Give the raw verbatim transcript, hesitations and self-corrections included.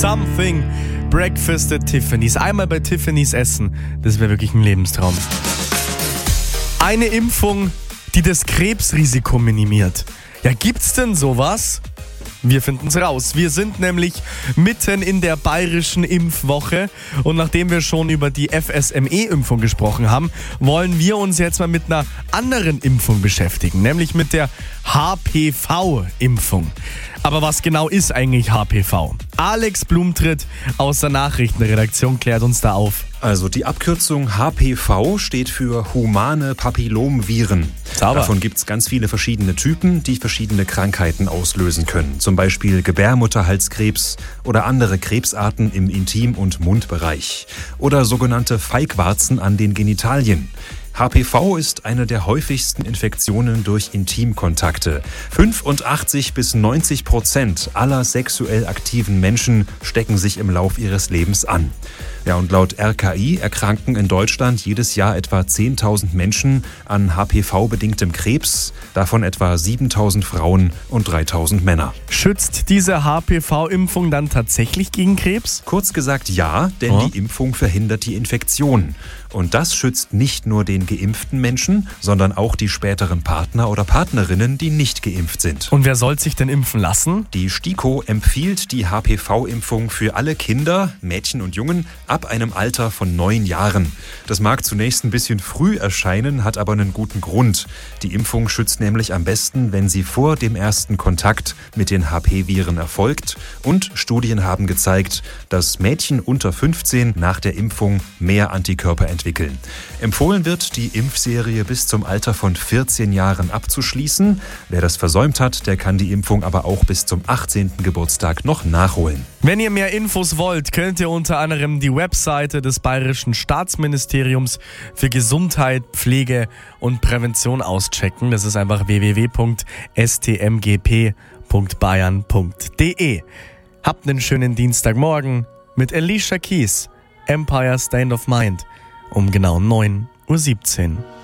Something. Breakfast at Tiffany's. Einmal bei Tiffany's essen, das wäre wirklich ein Lebenstraum. Eine Impfung, die das Krebsrisiko minimiert. Ja, gibt's denn sowas? Wir finden's raus. Wir sind nämlich mitten in der bayerischen Impfwoche und nachdem wir schon über die F S M E-Impfung gesprochen haben, wollen wir uns jetzt mal mit einer anderen Impfung beschäftigen, nämlich mit der H P V-Impfung. Aber was genau ist eigentlich H P V? Alex Blumtritt aus der Nachrichtenredaktion klärt uns da auf. Also die Abkürzung H P V steht für humane Papillomviren. Sauber. Davon gibt es ganz viele verschiedene Typen, die verschiedene Krankheiten auslösen können. Zum Beispiel Gebärmutterhalskrebs oder andere Krebsarten im Intim- und Mundbereich. Oder sogenannte Feigwarzen an den Genitalien. H P V ist eine der häufigsten Infektionen durch Intimkontakte. fünfundachtzig bis neunzig Prozent aller sexuell aktiven Menschen stecken sich im Lauf ihres Lebens an. Ja, und laut R K I erkranken in Deutschland jedes Jahr etwa zehntausend Menschen an H P V-bedingtem Krebs, davon etwa siebentausend Frauen und dreitausend Männer. Schützt diese H P V-Impfung dann tatsächlich gegen Krebs? Kurz gesagt ja, denn Oh. die Impfung verhindert die Infektion. Und das schützt nicht nur den geimpften Menschen, sondern auch die späteren Partner oder Partnerinnen, die nicht geimpft sind. Und wer soll sich denn impfen lassen? Die STIKO empfiehlt die H P V-Impfung für alle Kinder, Mädchen und Jungen, ab einem Alter von neun Jahren. Das mag zunächst ein bisschen früh erscheinen, hat aber einen guten Grund. Die Impfung schützt nämlich am besten, wenn sie vor dem ersten Kontakt mit den H P-Viren erfolgt. Und Studien haben gezeigt, dass Mädchen unter fünfzehn nach der Impfung mehr Antikörper entwickeln. Empfohlen wird, die Impfserie bis zum Alter von vierzehn Jahren abzuschließen. Wer das versäumt hat, der kann die Impfung aber auch bis zum achtzehnten Geburtstag noch nachholen. Wenn ihr mehr Infos wollt, könnt ihr unter anderem die Webseite des Bayerischen Staatsministeriums für Gesundheit, Pflege und Prävention auschecken. Das ist einfach w w w punkt s t m g p punkt bayern punkt d e. Habt einen schönen Dienstagmorgen mit Alicia Keys, Empire State of Mind, um genau neun Uhr siebzehn.